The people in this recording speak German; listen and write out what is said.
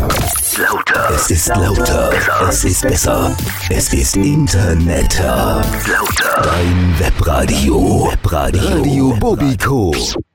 Lauter. Es ist lauter. Es ist besser. Es ist Internetter. Lauter. Dein Webradio. Radio Bobiko.